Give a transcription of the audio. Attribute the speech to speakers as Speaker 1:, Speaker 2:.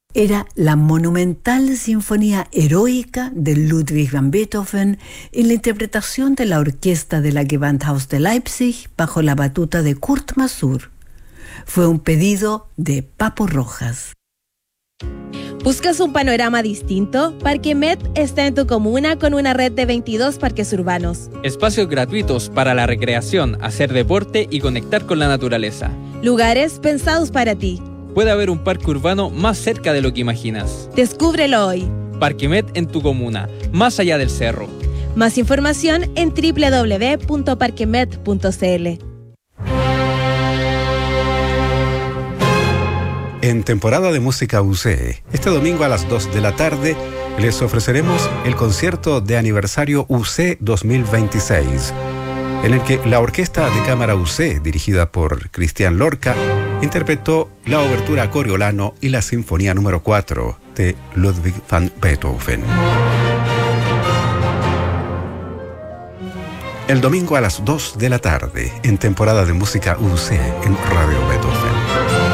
Speaker 1: Era la monumental sinfonía heroica de Ludwig van Beethoven en la interpretación de la orquesta de la Gewandhaus de Leipzig bajo la batuta de Kurt Masur. Fue un pedido de Papo Rojas.
Speaker 2: ¿Buscas un panorama distinto? Parque Met está en tu comuna con una red de 22 parques urbanos.
Speaker 3: Espacios gratuitos para la recreación, hacer deporte y conectar con la naturaleza.
Speaker 2: Lugares pensados para ti.
Speaker 3: Puede haber un parque urbano más cerca de lo que imaginas.
Speaker 2: Descúbrelo hoy.
Speaker 3: Parque Met en tu comuna, más allá del cerro.
Speaker 2: Más información en www.parquemet.cl.
Speaker 4: En temporada de música UC, este domingo a las 2 de la tarde les ofreceremos el concierto de aniversario UC 2026, en el que la Orquesta de Cámara UC, dirigida por Cristian Lorca, interpretó la obertura a Coriolano y la Sinfonía número 4 de Ludwig van Beethoven. El domingo a las 2 de la tarde, en temporada de música UC en Radio Beethoven.